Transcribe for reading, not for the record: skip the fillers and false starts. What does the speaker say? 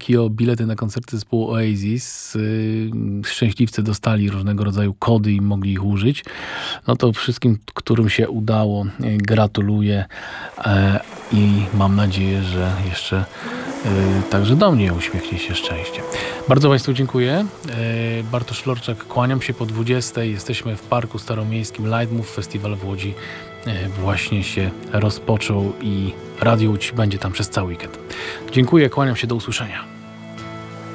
walki o bilety na koncerty zespołu Oasis. Szczęśliwcy dostali różnego rodzaju kody i mogli ich użyć. No to wszystkim, którym się udało, gratuluję i mam nadzieję, że jeszcze także do mnie uśmiechnie się szczęście. Bardzo Państwu dziękuję. Bartosz Florczak, kłaniam się po 20. Jesteśmy w Parku Staromiejskim. Lightmove Festiwal w Łodzi właśnie się rozpoczął i Radio Łódź będzie tam przez cały weekend. Dziękuję, kłaniam się, do usłyszenia.